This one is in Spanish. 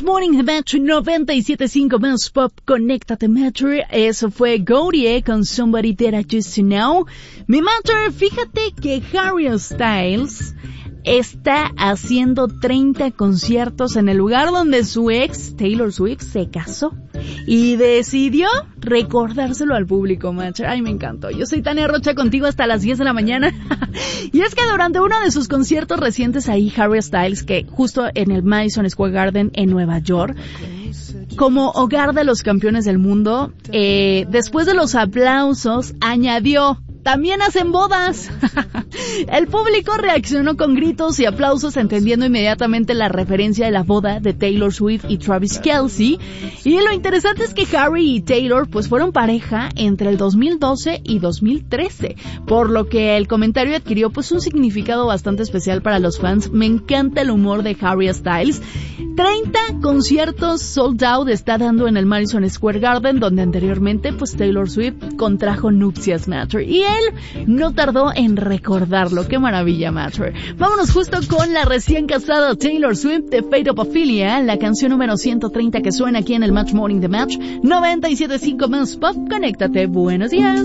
Match Morning, The Match 97.5 Más Pop, conéctate Matter. Eso fue Gautier con Somebody That I Used to Know. Mi Matter, fíjate que Harry Styles está haciendo 30 conciertos en el lugar donde su ex, Taylor Swift, se casó. Y decidió recordárselo al público, Macher. Ay, me encantó. Yo soy Tania Rocha, contigo hasta las 10 de la mañana. Y es que durante uno de sus conciertos recientes ahí, Harry Styles, que justo en el Madison Square Garden en Nueva York, como hogar de los campeones del mundo, después de los aplausos, añadió: también hacen bodas. El público reaccionó con gritos y aplausos, entendiendo inmediatamente la referencia de la boda de Taylor Swift y Travis Kelce. Y lo interesante es que Harry y Taylor pues fueron pareja entre el 2012 y 2013, por lo que el comentario adquirió pues un significado bastante especial para los fans. Me encanta el humor de Harry Styles. 30 conciertos sold out está dando en el Madison Square Garden, donde anteriormente pues Taylor Swift contrajo nupcias, Matter, y él no tardó en recordarlo. Qué maravilla, Matter. Vámonos justo con la recién casada Taylor Swift de Fate of Ophelia, la canción número 130 que suena aquí en el Match Morning, The Match 97.5 Más Pop. Conéctate. Buenos días.